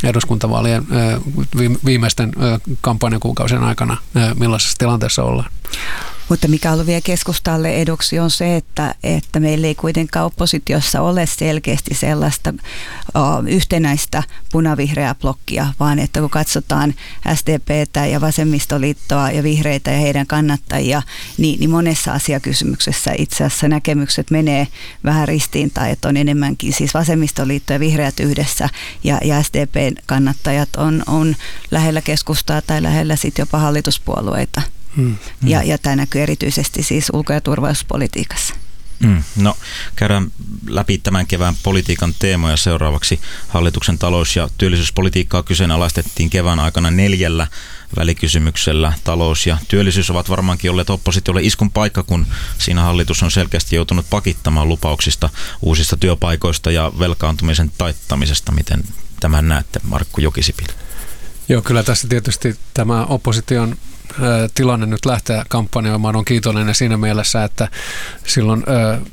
eduskuntavaalien viimeisten kampanjakuukausien aikana, millaisessa tilanteessa ollaan. Mutta mikä on ollut vielä keskustalle eduksi on se, että meillä ei kuitenkaan oppositiossa ole selkeästi sellaista yhtenäistä punavihreää blokkia, vaan että kun katsotaan SDP:tä ja vasemmistoliittoa ja vihreitä ja heidän kannattajia, niin monessa asiakysymyksessä itse asiassa näkemykset menee vähän ristiin tai että on enemmänkin siis vasemmistoliitto ja vihreät yhdessä ja SDP:n kannattajat on lähellä keskustaa tai lähellä sitten jopa hallituspuolueita. Ja tämä näkyy erityisesti siis ulko- ja turvallisuuspolitiikassa. No, käydään läpi tämän kevään politiikan teemoja. Seuraavaksi hallituksen talous- ja työllisyyspolitiikkaa kyseenalaistettiin kevään aikana 4 välikysymyksellä. Talous ja työllisyys ovat varmaankin olleet oppositiolle iskun paikka, kun siinä hallitus on selkeästi joutunut pakittamaan lupauksista uusista työpaikoista ja velkaantumisen taittamisesta. Miten tämän näette, Markku Jokisipilä? Joo, kyllä tässä tietysti tämä opposition tilanne nyt lähtee kampanjoimaan on kiitollinen siinä mielessä, että silloin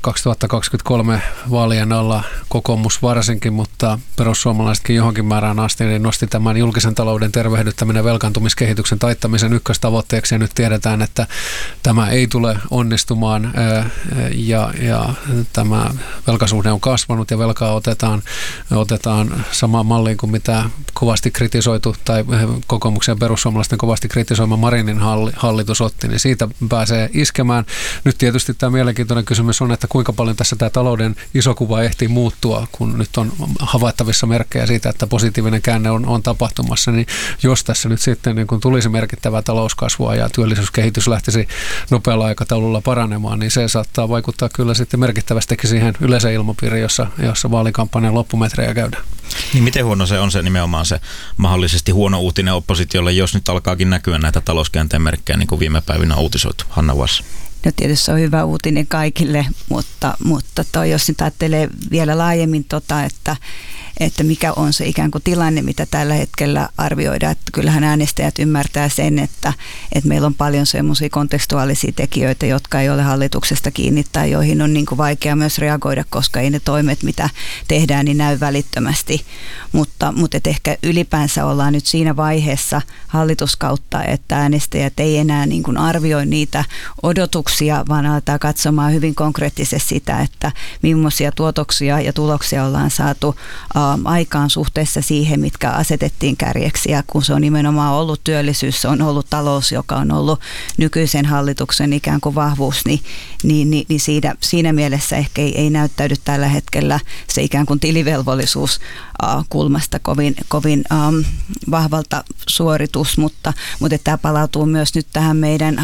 2023 vaalien alla kokoomus varsinkin, mutta perussuomalaisetkin johonkin määrään asti niin nosti tämän julkisen talouden tervehdyttäminen velkaantumiskehityksen taittamisen ykköstavoitteeksi ja nyt tiedetään, että tämä ei tule onnistumaan ja tämä velkasuhde on kasvanut ja velkaa otetaan samaan malliin kuin mitä kovasti kritisoitu tai kokoomuksen ja perussuomalaisten kovasti kritisoima Marinin hallitus otti, niin siitä pääsee iskemään. Nyt tietysti tämä mielenkiintoinen kysymys on, että kuinka paljon tässä tämä talouden iso kuva ehtii muuttua, kun nyt on havaittavissa merkkejä siitä, että positiivinen käänne on tapahtumassa, niin jos tässä nyt sitten niin kun tulisi merkittävää talouskasvua ja työllisyyskehitys lähtisi nopealla aikataululla paranemaan, niin se saattaa vaikuttaa kyllä sitten merkittävästikin siihen yleiseen ilmapiiriin, jossa vaalikampanjan loppumetrejä käydään. Niin miten huono se on se nimenomaan se mahdollisesti huono uutinen oppositiolle, jos nyt alkaakin näkyä näitä talouskäänteen merkkejä, niin kuin viime päivinä on uutisoitu? Hanna Vass. No tietysti se on hyvä uutinen kaikille, mutta jos nyt ajattelee vielä laajemmin että mikä on se ikään kuin tilanne, mitä tällä hetkellä arvioidaan. Että kyllähän äänestäjät ymmärtää sen, että meillä on paljon semmoisia kontekstuaalisia tekijöitä, jotka ei ole hallituksesta kiinni tai joihin on niin kuin vaikea myös reagoida, koska ei ne toimet, mitä tehdään, niin näy välittömästi. Mutta ehkä ylipäänsä ollaan nyt siinä vaiheessa hallituskautta, että äänestäjät ei enää niin kuin arvioi niitä odotuksia, vaan aletaan katsomaan hyvin konkreettisesti sitä, että millaisia tuotoksia ja tuloksia ollaan saatu aikaan suhteessa siihen, mitkä asetettiin kärjeksi, ja kun se on nimenomaan ollut työllisyys, se on ollut talous, joka on ollut nykyisen hallituksen ikään kuin vahvuus, niin siinä mielessä ehkä ei näyttäydy tällä hetkellä se ikään kuin tilivelvollisuus kulmasta kovin vahvalta suoritus, mutta tämä palautuu myös nyt tähän meidän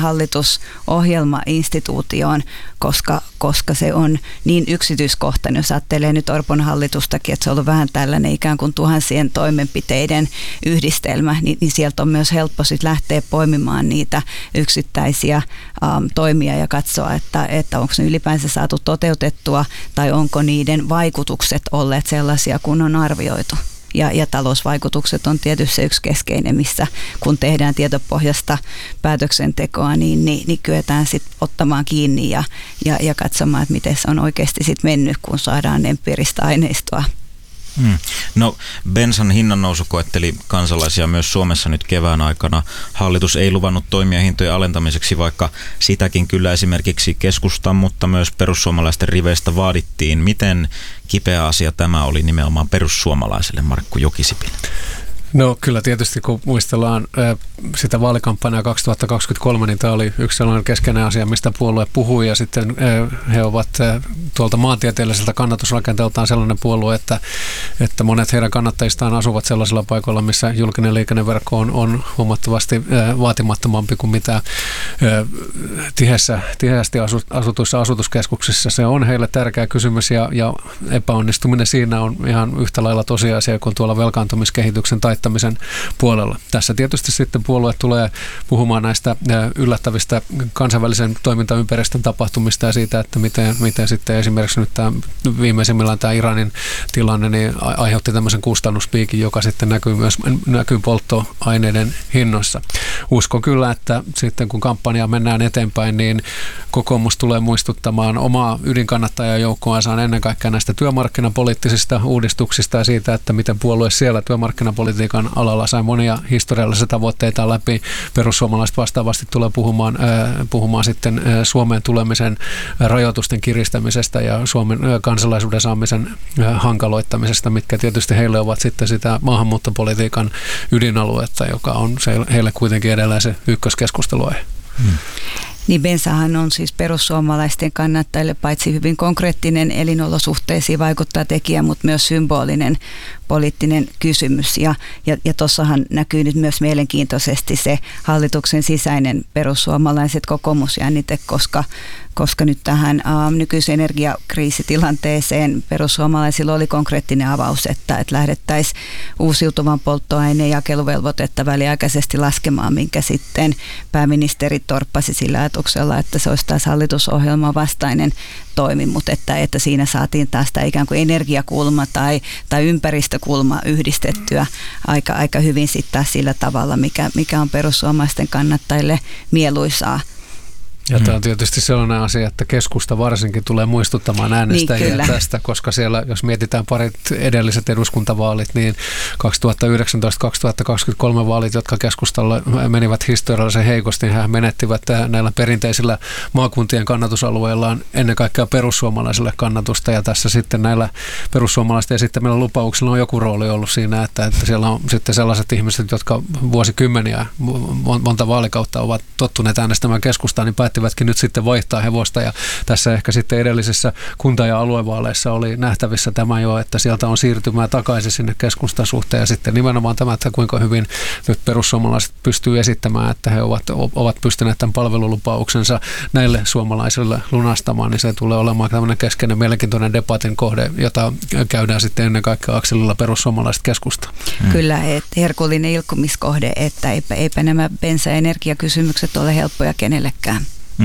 hallitusohjelmainstituutioon, koska se on niin yksityiskohtainen, jos ajattelee nyt Orpon hallitustakin, että se on ollut vähän tällainen ikään kuin tuhansien toimenpiteiden yhdistelmä, niin sieltä on myös helppo sitten lähteä poimimaan niitä yksittäisiä toimia ja katsoa, että onko ne ylipäänsä saatu toteutettua tai onko niiden vaikutukset olleet sellaisia, kun on arvioitu. Ja talousvaikutukset on tietysti se yksi keskeinen, missä kun tehdään tietopohjasta päätöksentekoa, niin kyetään sitten ottamaan kiinni ja katsomaan, että miten se on oikeasti sitten mennyt, kun saadaan empiiristä aineistoa. No, bensan hinnannousu koetteli kansalaisia myös Suomessa nyt kevään aikana. Hallitus ei luvannut toimia hintojen alentamiseksi, vaikka sitäkin kyllä esimerkiksi keskustan, mutta myös perussuomalaisten riveistä vaadittiin. Miten kipeä asia tämä oli nimenomaan perussuomalaisille, Markku Jokisipilä? No kyllä tietysti, kun muistellaan sitä vaalikampanjaa 2023, niin tämä oli yksi sellainen keskeinen asia, mistä puolue puhui, ja sitten he ovat tuolta maantieteelliseltä kannatusrakenteeltaan sellainen puolue, että monet heidän kannattajistaan asuvat sellaisilla paikoilla, missä julkinen liikenneverkko on huomattavasti vaatimattomampi kuin mitä tiheästi asutuissa asutuskeskuksissa. Se on heille tärkeä kysymys, ja epäonnistuminen siinä on ihan yhtä lailla tosiasia kuin tuolla velkaantumiskehityksen taittaminen voittamisen puolella. Tässä tietysti sitten puolue tulee puhumaan näistä yllättävistä kansainvälisen toimintaympäristön tapahtumista ja siitä, että miten sitten esimerkiksi nyt tämä viimeisimmillään tämä Iranin tilanne niin aiheutti tämmöisen kustannuspiikin, joka sitten näkyy polttoaineiden hinnoissa. Uskon kyllä, että sitten kun kampanjaa mennään eteenpäin, niin kokoomus tulee muistuttamaan omaa ydinkannattajajoukkoansa ennen kaikkea näistä työmarkkinapoliittisista uudistuksista ja siitä, että miten puolue siellä työmarkkinapolitiikan alalla sai monia historiallisia tavoitteita läpi. Perussuomalaiset vastaavasti tulee puhumaan sitten Suomeen tulemisen rajoitusten kiristämisestä ja Suomen kansalaisuuden saamisen hankaloittamisesta, mitkä tietysti heille ovat sitten sitä maahanmuuttopolitiikan ydinaluetta, joka on heille kuitenkin edelleen se ykköskeskusteluaihe. Niin bensahan on siis perussuomalaisten kannattajille paitsi hyvin konkreettinen elinolosuhteisiin vaikuttava tekijä, mutta myös symbolinen poliittinen kysymys. Ja tuossahan näkyy nyt myös mielenkiintoisesti se hallituksen sisäinen perussuomalaiset kokoomusjännite, koska nyt tähän nykyiseen energiakriisitilanteeseen perussuomalaisilla oli konkreettinen avaus, että lähdettäisiin uusiutuvan polttoaineen jakeluvelvoitetta väliaikaisesti laskemaan, minkä sitten pääministeri torppasi sillä ajatuksella, että se olisi taas hallitusohjelman vastainen toimi, mutta että siinä saatiin taas tämä ikään kuin energiakulma tai ympäristökulma yhdistettyä aika hyvin sitten taas sillä tavalla, mikä on perussuomalaisten kannattajille mieluisaa. Ja tämä on tietysti sellainen asia, että keskusta varsinkin tulee muistuttamaan äänestäjiä niin, tästä, koska siellä, jos mietitään parit edelliset eduskuntavaalit, niin 2019-2023 vaalit, jotka keskustalle menivät historiallisen heikosti, niin he menettivät näillä perinteisillä maakuntien kannatusalueillaan ennen kaikkea perussuomalaisille kannatusta, ja tässä sitten näillä perussuomalaisten esittämillä lupauksilla on joku rooli ollut siinä, että siellä on sitten sellaiset ihmiset, jotka vuosikymmeniä, monta vaalikautta ovat tottuneet äänestämään keskustaa, niin päättivätkin nyt sitten vaihtaa hevosta, ja tässä ehkä sitten edellisessä kunta- ja aluevaaleissa oli nähtävissä tämä jo, että sieltä on siirtymää takaisin sinne keskustan suhteen, ja sitten nimenomaan tämä, että kuinka hyvin nyt perussuomalaiset pystyy esittämään, että he ovat pystyneet tämän palvelulupauksensa näille suomalaisille lunastamaan, niin se tulee olemaan tämmöinen keskeinen mielenkiintoinen debatin kohde, jota käydään sitten ennen kaikkea akselilla perussuomalaiset keskusta. Kyllä, että herkullinen ilkkumiskohde, että eipä nämä bensa- ja energiakysymykset ole helppoja kenellekään.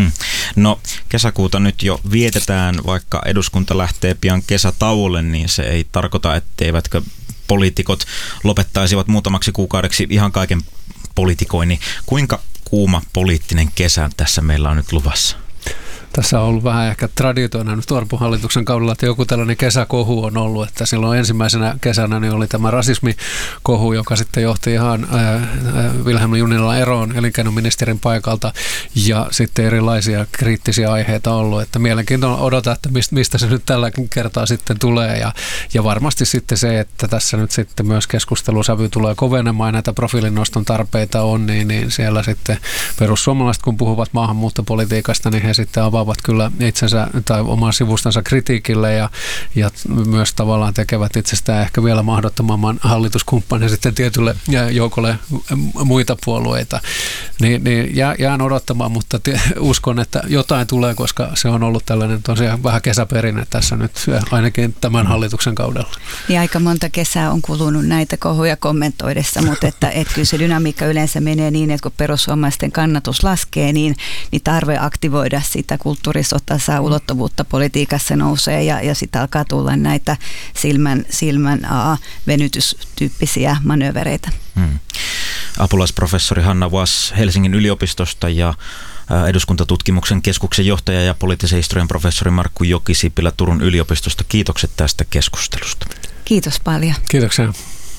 No kesäkuuta nyt jo vietetään, vaikka eduskunta lähtee pian kesätauolle, niin se ei tarkoita, etteivätkö poliitikot lopettaisivat muutamaksi kuukaudeksi ihan kaiken politikoinnin. Kuinka kuuma poliittinen kesä tässä meillä on nyt luvassa? Tässä on ollut vähän ehkä traditioina nyt Orpon hallituksen kaudella, että joku tällainen kesäkohu on ollut, että silloin ensimmäisenä kesänä niin oli tämä rasismikohu, joka sitten johti ihan Vilhelm Junnilan eroon elinkeinoministerin paikalta, ja sitten erilaisia kriittisiä aiheita ollut, että mielenkiintoinen odota, että mistä se nyt tällä kertaa sitten tulee, ja varmasti sitten se, että tässä nyt sitten myös keskustelusävy tulee kovenemaan ja näitä profiilinoston tarpeita on, niin siellä sitten perussuomalaiset, kun puhuvat maahanmuuttopolitiikasta, niin he sitten avaavat kyllä itsensä tai oman sivustansa kritiikille ja myös tavallaan tekevät itsestään ehkä vielä mahdottomamman hallituskumppanin sitten tietylle joukolle muita puolueita. Niin jään odottamaan, mutta uskon, että jotain tulee, koska se on ollut tällainen tosiaan vähän kesäperinne tässä nyt ainakin tämän hallituksen kaudella. Ja aika monta kesää on kulunut näitä kohuja kommentoidessa, mutta että kyllä se dynamiikka yleensä menee niin, että kun perussuomalaisten kannatus laskee, niin tarve aktivoida sitä kulttuurisotasaa ulottuvuutta politiikassa nousee ja sitten alkaa tulla näitä silmän venytystyyppisiä manöövereitä. Apulaisprofessori Hanna Wass Helsingin yliopistosta ja eduskuntatutkimuksen keskuksen johtaja ja poliittisen historian professori Markku Jokisipilä Turun yliopistosta. Kiitokset tästä keskustelusta. Kiitos paljon. Kiitoksia.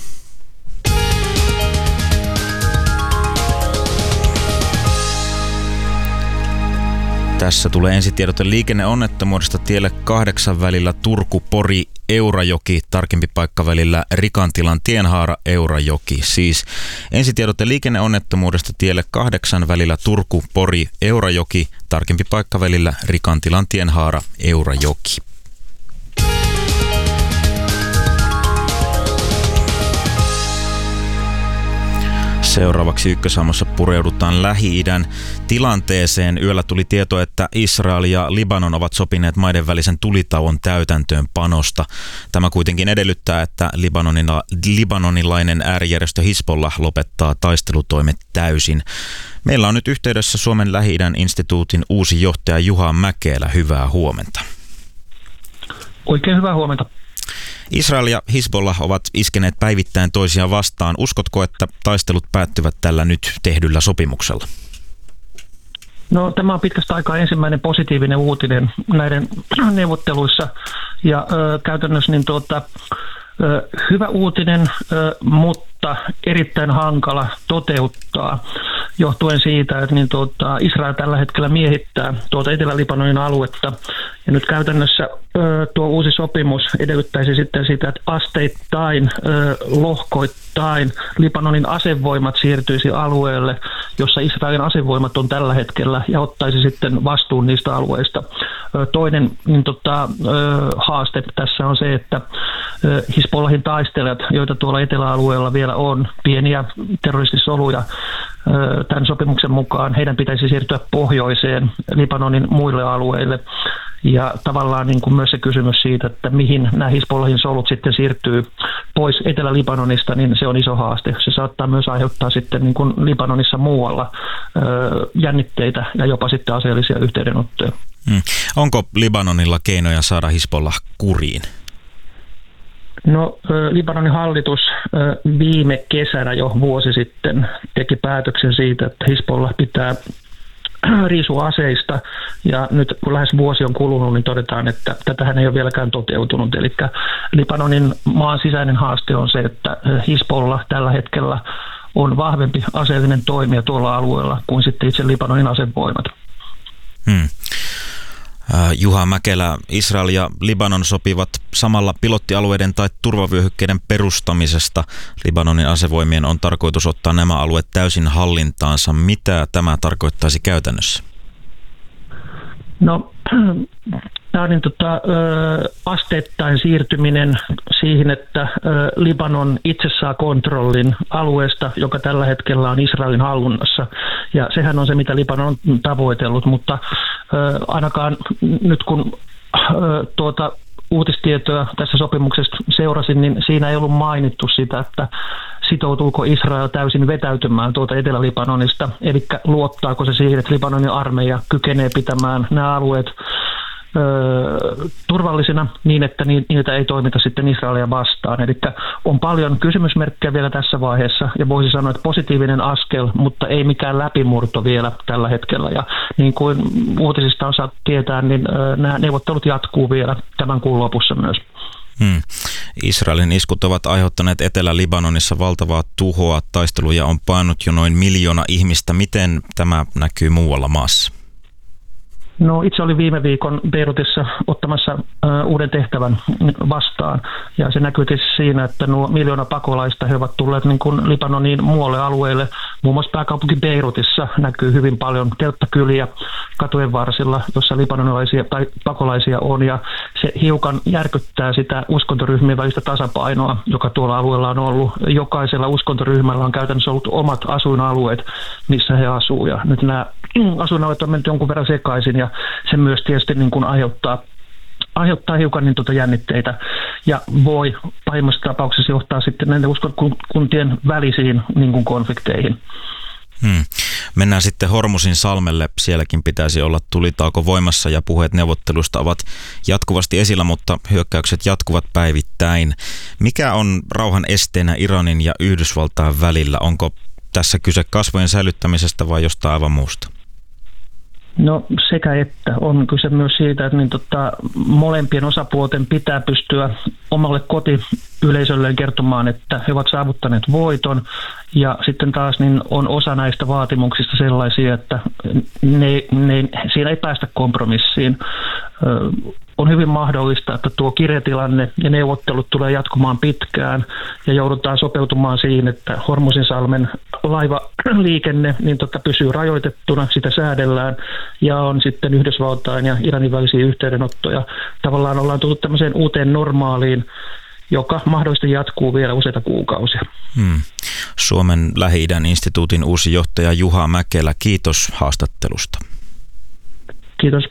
Tässä tulee ensitiedote liikenneonnettomuudesta tielle 8 välillä Turku-Pori-Eurajoki, tarkempi paikka välillä Rikantilan tienhaara Eurajoki. Siis ensitiedote liikenneonnettomuudesta tielle 8 välillä Turku-Pori-Eurajoki, tarkempi paikka välillä Rikantilan tienhaara Eurajoki. Seuraavaksi Ykkösaamussa pureudutaan Lähi-idän tilanteeseen. Yöllä tuli tieto, että Israel ja Libanon ovat sopineet maiden välisen tulitauon täytäntöönpanosta. Tämä kuitenkin edellyttää, että libanonilainen äärijärjestö Hizbollah lopettaa taistelutoimet täysin. Meillä on nyt yhteydessä Suomen Lähi-idän instituutin uusi johtaja Juha Mäkelä. Hyvää huomenta. Oikein hyvää huomenta. Israel ja Hizbollah ovat iskeneet päivittäin toisiaan vastaan. Uskotko, että taistelut päättyvät tällä nyt tehdyllä sopimuksella? No, tämä on pitkästä aikaa ensimmäinen positiivinen uutinen näiden neuvotteluissa ja käytännössä niin hyvä uutinen, mutta erittäin hankala toteuttaa johtuen siitä, että Israel tällä hetkellä miehittää Etelä-Libanonin aluetta. Ja nyt käytännössä tuo uusi sopimus edellyttäisi sitten sitä, että asteittain, lohkoittain Libanonin asevoimat siirtyisi alueelle, jossa Israelin asevoimat on tällä hetkellä, ja ottaisi sitten vastuun niistä alueista. Toinen haaste tässä on se, että Hizbollahin taistelijat, joita tuolla eteläalueella vielä on, pieniä terroristisoluja, tämän sopimuksen mukaan heidän pitäisi siirtyä pohjoiseen Libanonin muille alueille. Ja tavallaan niin kuin myös se kysymys siitä, että mihin nämä Hizbollahin solut sitten siirtyy pois Etelä-Libanonista, niin se on iso haaste. Se saattaa myös aiheuttaa sitten niin kuin Libanonissa muualla jännitteitä ja jopa sitten aseellisia yhteydenottoja. Onko Libanonilla keinoja saada Hizbollah kuriin? No, Libanonin hallitus viime kesänä jo vuosi sitten teki päätöksen siitä, että Hizbollah pitää riisua aseista, ja nyt kun lähes vuosi on kulunut, niin todetaan, että tätähän ei ole vieläkään toteutunut. Eli Libanonin maan sisäinen haaste on se, että Hizbollah tällä hetkellä on vahvempi aseellinen toimija tuolla alueella kuin sitten itse Libanonin asevoimat. Juha Mäkelä, Israel ja Libanon sopivat samalla pilottialueiden tai turvavyöhykkeiden perustamisesta. Libanonin asevoimien on tarkoitus ottaa nämä alueet täysin hallintaansa. Mitä tämä tarkoittaisi käytännössä? No, tämä on asteittain siirtyminen siihen, että Libanon itse saa kontrollin alueesta, joka tällä hetkellä on Israelin hallunnassa. Ja sehän on se, mitä Libanon on tavoitellut, mutta ainakaan nyt kun uutistietoa tässä sopimuksesta seurasin, niin siinä ei ollut mainittu sitä, että sitoutuuko Israel täysin vetäytymään Etelä-Libanonista, eli luottaako se siihen, että Libanonin armeija kykenee pitämään nämä alueet turvallisina niin, että niitä ei toimita sitten Israelia vastaan. Eli on paljon kysymysmerkkejä vielä tässä vaiheessa, ja voisi sanoa, että positiivinen askel, mutta ei mikään läpimurto vielä tällä hetkellä. Ja niin kuin uutisista on saatu tietää, niin nämä neuvottelut jatkuu vielä tämän kuun lopussa myös. Israelin iskut ovat aiheuttaneet Etelä-Libanonissa valtavaa tuhoa. Taisteluja on painut jo noin 1 miljoona ihmistä. Miten tämä näkyy muualla maassa? No, itse olin viime viikon Beirutissa ottamassa uuden tehtävän vastaan, ja se näkyy tietysti siinä, että nuo 1 miljoona pakolaista, he ovat tulleet niin kuin Libanonin muualle alueelle. Muun muassa pääkaupunki Beirutissa näkyy hyvin paljon telttakyliä katujen varsilla, jossa libanonilaisia tai pakolaisia on, ja se hiukan järkyttää sitä uskontoryhmien välistä tasapainoa, joka tuolla alueella on ollut. Jokaisella uskontoryhmällä on käytännössä ollut omat asuinalueet, missä he asuu, ja nyt nämä asuinalueet on mennyt jonkun verran sekaisin, ja se myös tietysti niin kuin aiheuttaa hiukan jännitteitä ja voi pahimmassa tapauksessa johtaa sitten näiden uskonkuntien välisiin niin kuin konflikteihin. Mennään sitten Hormusin salmelle. Sielläkin pitäisi olla tulitauko voimassa ja puheet neuvottelusta ovat jatkuvasti esillä, mutta hyökkäykset jatkuvat päivittäin. Mikä on rauhan esteenä Iranin ja Yhdysvaltain välillä? Onko tässä kyse kasvojen säilyttämisestä vai jostain aivan muusta? No, sekä että on kyse myös siitä, että molempien osapuolten pitää pystyä omalle kotiyleisölleen kertomaan, että he ovat saavuttaneet voiton, ja sitten taas niin on osa näistä vaatimuksista sellaisia, että siinä ei päästä kompromissiin. On hyvin mahdollista, että tuo kirjatilanne ja neuvottelut tulee jatkumaan pitkään ja joudutaan sopeutumaan siihen, että Hormusin salmen laivaliikenne pysyy rajoitettuna, sitä säädellään ja on sitten Yhdysvaltain ja Iranin välisiä yhteydenottoja. Tavallaan ollaan tullut tämmöiseen uuteen normaaliin, joka mahdollisesti jatkuu vielä useita kuukausia. Suomen Lähi-idän instituutin uusi johtaja Juha Mäkelä. Kiitos haastattelusta. Kiitos.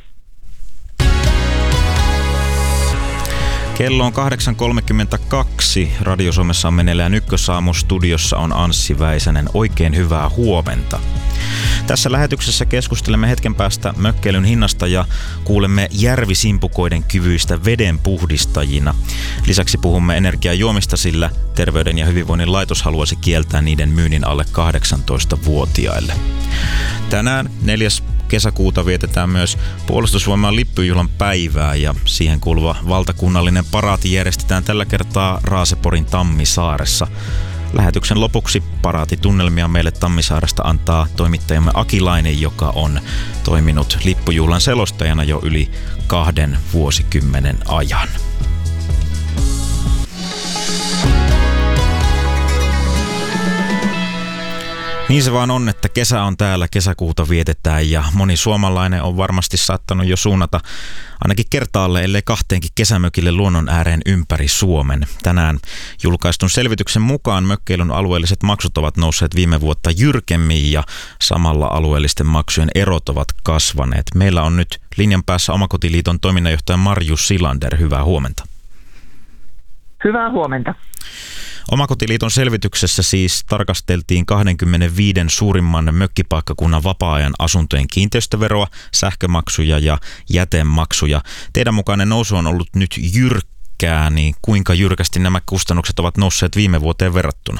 Kello on 8.32. Radio Suomessa on meneillään Ykkösaamu. Studiossa on Anssi Väisänen. Oikein hyvää huomenta. Tässä lähetyksessä keskustelemme hetken päästä mökkeilyn hinnasta ja kuulemme järvisimpukoiden kyvyistä vedenpuhdistajina. Lisäksi puhumme energiajuomista, sillä Terveyden ja hyvinvoinnin laitos haluaisi kieltää niiden myynnin alle 18-vuotiaille. Tänään 4. kesäkuuta vietetään myös Puolustusvoimain lippujuhlan päivää ja siihen kuuluva valtakunnallinen paraati järjestetään tällä kertaa Raaseporin Tammisaaressa. Lähetyksen lopuksi paraatitunnelmia meille Tammisaaresta antaa toimittajamme Akilainen, joka on toiminut lippujuhlan selostajana jo yli 2 vuosikymmenen ajan. Niin se vaan on, että kesä on täällä, kesäkuuta vietetään ja moni suomalainen on varmasti saattanut jo suunnata ainakin kertaalle, ellei 2 kesämökille luonnon ääreen ympäri Suomen. Tänään julkaistun selvityksen mukaan mökkeilyn alueelliset maksut ovat nousseet viime vuotta jyrkemmin ja samalla alueellisten maksujen erot ovat kasvaneet. Meillä on nyt linjan päässä Omakotiliiton toiminnanjohtaja Marju Silander. Hyvää huomenta. Hyvää huomenta. Omakotiliiton selvityksessä siis tarkasteltiin 25 suurimman mökkipaikkakunnan vapaa-ajan asuntojen kiinteistöveroa, sähkömaksuja ja jätemaksuja. Teidän mukainen nousu on ollut nyt jyrkkää, niin kuinka jyrkästi nämä kustannukset ovat nousseet viime vuoteen verrattuna?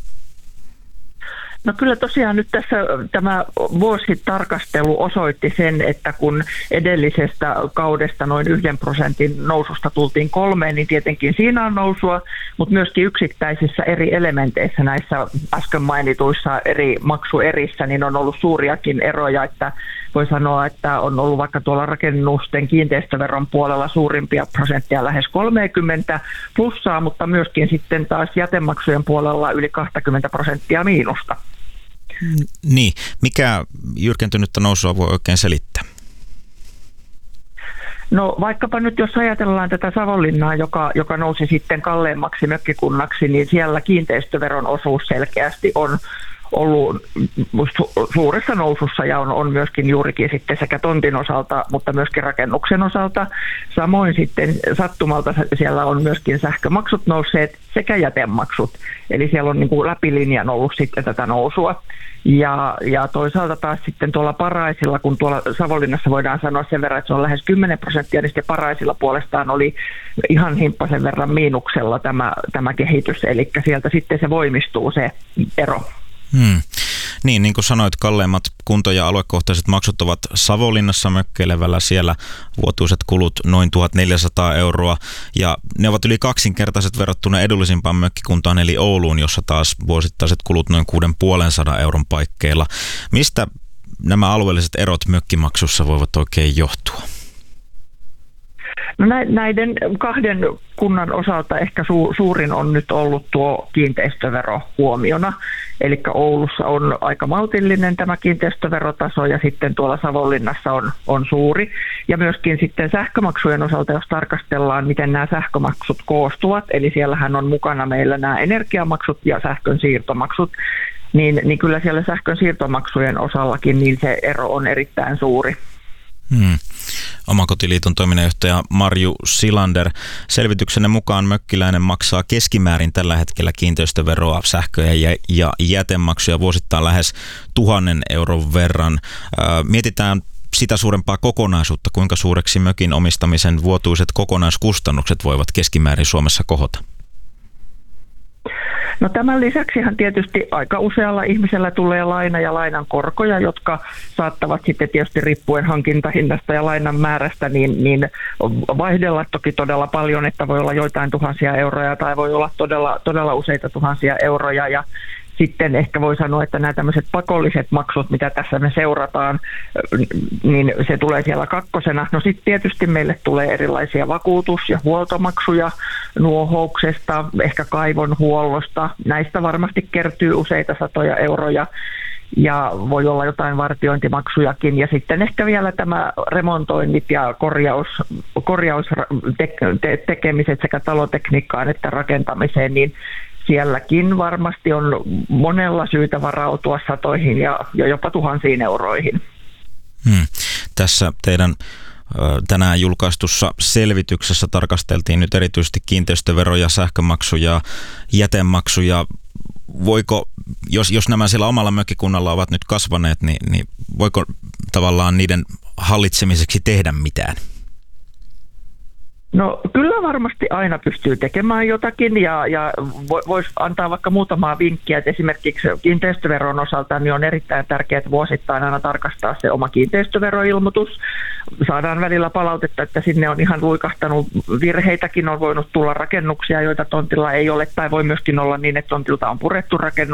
No kyllä tosiaan nyt tässä tämä vuositarkastelu osoitti sen, että kun edellisestä kaudesta noin 1% noususta tultiin 3, niin tietenkin siinä on nousua, mutta myöskin yksittäisissä eri elementeissä näissä äsken mainituissa eri maksuerissä, niin on ollut suuriakin eroja, että voi sanoa, että on ollut vaikka tuolla rakennusten kiinteistöveron puolella suurimpia prosenttia lähes 30 plussaa, mutta myöskin sitten taas jätemaksujen puolella yli 20% miinusta. Niin, mikä jyrkentynyttä nousua voi oikein selittää? No vaikkapa nyt jos ajatellaan tätä Savonlinnaa, joka nousi sitten kalleimmaksi mökkikunnaksi, niin siellä kiinteistöveron osuus selkeästi on ollut suuressa nousussa ja on myöskin juurikin sitten sekä tontin osalta, mutta myöskin rakennuksen osalta. Samoin sitten sattumalta siellä on myöskin sähkömaksut nousseet sekä jätemaksut. Eli siellä on niin kuin läpilinjan ollut sitten tätä nousua. Ja toisaalta taas sitten tuolla Paraisilla, kun tuolla Savonlinnassa voidaan sanoa sen verran, että se on lähes 10%, niin sitten Paraisilla puolestaan oli ihan himppasen verran miinuksella tämä kehitys. Eli sieltä sitten se voimistuu se ero. Niin kuin sanoit, kalleimmat kunto- ja aluekohtaiset maksut ovat Savonlinnassa mökkeilevällä. Siellä vuotuiset kulut noin 1 400 €, ja ne ovat yli 2-kertaiset verrattuna edullisimpaan mökkikuntaan eli Ouluun, jossa taas vuosittaiset kulut noin 650 € paikkeilla. Mistä nämä alueelliset erot mökkimaksussa voivat oikein johtua? No näiden 2 kunnan osalta ehkä suurin on nyt ollut tuo kiinteistövero huomiona. Eli Oulussa on aika maltillinen tämä kiinteistöverotaso ja sitten tuolla Savonlinnassa on suuri. Ja myöskin sitten sähkömaksujen osalta, jos tarkastellaan, miten nämä sähkömaksut koostuvat, eli siellähän on mukana meillä nämä energiamaksut ja sähkön siirtomaksut, niin kyllä siellä sähkön siirtomaksujen osallakin niin se ero on erittäin suuri. Omakotiliiton toiminnanjohtaja Marju Silander. Selvityksenne mukaan mökkiläinen maksaa keskimäärin tällä hetkellä kiinteistöveroa, sähköjä ja jätemaksuja vuosittain lähes 1 000 € verran. Mietitään sitä suurempaa kokonaisuutta, kuinka suureksi mökin omistamisen vuotuiset kokonaiskustannukset voivat keskimäärin Suomessa kohota? No tämän lisäksihan tietysti aika usealla ihmisellä tulee laina ja lainan korkoja, jotka saattavat sitten tietysti riippuen hankintahinnasta ja lainan määrästä niin vaihdella toki todella paljon, että voi olla joitain tuhansia euroja tai voi olla todella useita tuhansia euroja ja sitten ehkä voi sanoa, että nämä tämmöiset pakolliset maksut, mitä tässä me seurataan, niin se tulee siellä 2. No sitten tietysti meille tulee erilaisia vakuutus- ja huoltomaksuja nuohouksesta, ehkä kaivon huollosta. Näistä varmasti kertyy useita satoja euroja ja voi olla jotain vartiointimaksujakin. Ja sitten ehkä vielä tämä remontoinnit ja korjaustekemiset sekä talotekniikkaan että rakentamiseen, niin sielläkin varmasti on monella syytä varautua satoihin ja jopa tuhansiin euroihin. Tässä teidän tänään julkaistussa selvityksessä tarkasteltiin nyt erityisesti kiinteistöveroja, sähkömaksuja, jätemaksuja. Voiko, jos nämä siellä omalla mökkikunnalla ovat nyt kasvaneet, niin voiko tavallaan niiden hallitsemiseksi tehdä mitään? No kyllä varmasti aina pystyy tekemään jotakin ja voisi antaa vaikka muutamaa vinkkiä, että esimerkiksi kiinteistöveron osalta niin on erittäin tärkeää, että vuosittain aina tarkastaa se oma kiinteistöveroilmoitus. Saadaan välillä palautetta, että sinne on ihan luikahtanut virheitäkin, on voinut tulla rakennuksia, joita tontilla ei ole, tai voi myöskin olla niin, että tontilta on purettu rakennus.